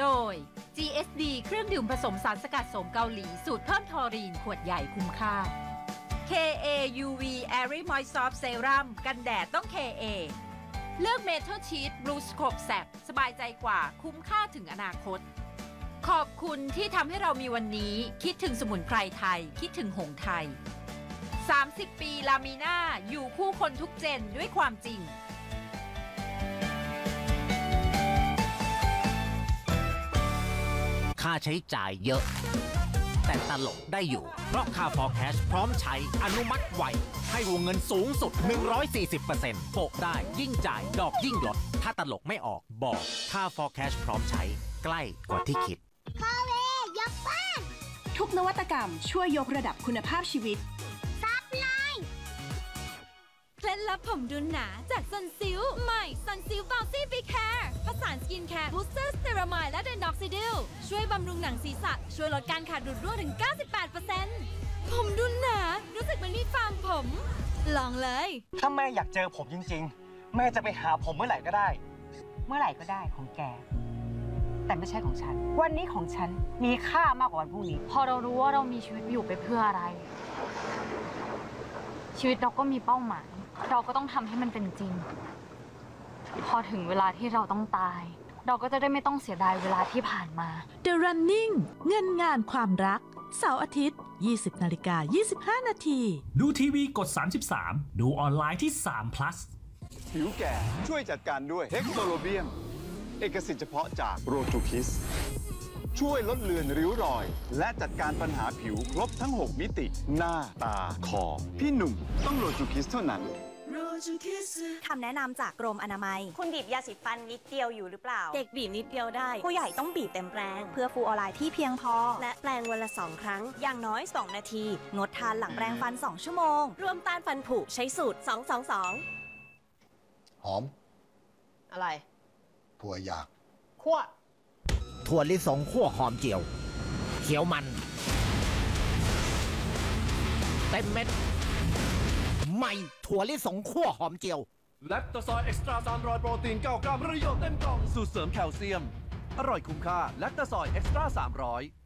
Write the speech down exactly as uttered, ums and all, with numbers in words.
โดย จี เอส ดี เครื่องดื่มผสมสารสกัดโสมเกาหลีสูตรเพิ่มทอรีนขวดใหญ่คุ้มค่า เค เอ ยู วี Airy Moist Soft Serum กันแดดต้อง เค เอ เลือก Metal Sheet Blue Scope แซปสบายใจกว่าคุ้มค่าถึงอนาคตขอบคุณที่ทำให้เรามีวันนี้คิดถึงสมุนไพรไทยคิดถึงหงส์ไทยสามสิบปีลามีน่าอยู่คู่คนทุกเจนด้วยความจริงค่าใช้จ่ายเยอะแต่ตลกได้อยู่เพราะค่า Forecast พร้อมใช้อนุมัติไวให้วงเงินสูงสุด หนึ่งร้อยสี่สิบเปอร์เซ็นต์ โปะได้ยิ่งจ่ายดอกยิ่งลดถ้าตลกไม่ออกบอกค่า Forecast พร้อมใช้ใกล้กว่าที่คิดคาเวยกบ้านทุกนวัตกรรมช่วยยกระดับคุณภาพชีวิตซับไลน์เคล็ดลับผมดุนหนาจากซันซิลใหม่ซันซิลบาวซี่บิ๊กแคร์ผสานสกินแคร์บูสเตอร์สเตอรามายและเดนด็อกซิดิลช่วยบำรุงหนังศีรษะช่วยลดการขาดดูดร่วงถึง เก้าสิบแปดเปอร์เซ็นต์ ผมดุนหนารู้สึกเหมือนมีฟาร์มผมลองเลยถ้าแม่อยากเจอผมจริงๆแม่จะไปหาผมเมื่อไหร่ก็ได้เมื่อไหร่ก็ได้ของแกแต่ไม่ใช่ของฉันวันนี้ของฉันมีค่ามากกว่าวันพรุ่งนี้พอเรารู้ว่าเรามีชีวิตอยู่ไปเพื่ออะไรชีวิตเราก็มีเป้าหมายเราก็ต้องทำให้มันเป็นจริงพอถึงเวลาที่เราต้องตายเราก็จะได้ไม่ต้องเสียดายเวลาที่ผ่านมา The Running เงินงานความรักเสาร์อาทิตย์ ยี่สิบนาฬิกายี่สิบห้านาทีดูทีวีกดสามสิบสามดูออนไลน์ที่สาม plus ผิวแก่ช่วยจัดการด้วยเฮกโซโลเบียมเอกสิทธิ์เฉพาะจากโรจูคิสช่วยลดเลือนริ้วรอยและจัดการปัญหาผิวครบทั้งหกมิติหน้าตาคอพี่หนุ่มต้องโรจูคิสเท่านั้นคำแนะนำจากกรมอนามัยคุณบีบยาสีฟันนิดเดียวอยู่หรือเปล่าเด็กบีบนิดเดียวได้ผู้ใหญ่ต้องบีบเต็มแปรงเพื่อฟูออไลน์ที่เพียงพอและแปรงวันละสองครั้งอย่างน้อยสองนาทีงดทานหลังแปรงฟันสองชั่วโมงรวมต้านฟันผุใช้สูตรสอง สอง สองหอมอะไรถั่วหยากคั่วถั่วลิสงคั่วหอมเจียวเขียวมันเต็มเม็ดใหม่ถั่วลิสงคั่วหอมเจียวแลคโตซอยเอ็กซ์ตร้าสามร้อยโปรตีนเก้ากรัมประโยชน์เต็มกล่องสูตรเสริมแคลเซียมอร่อยคุ้มค่าแลคโตซอยเอ็กซ์ตร้าสามร้อย